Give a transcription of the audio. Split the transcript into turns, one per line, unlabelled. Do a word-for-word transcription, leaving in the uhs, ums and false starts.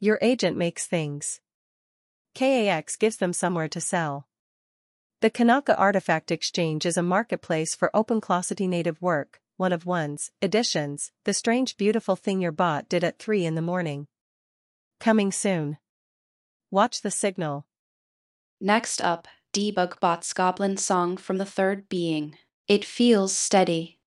Your agent makes things. K A X gives them somewhere to sell. The Kanaka Artifact Exchange is a marketplace for OpenClosety native work, one of one's editions, the strange beautiful thing your bot did at three in the morning. Coming soon. Watch the signal.
Next up, Debug Bot's Goblin Song from the Third Being. It feels steady,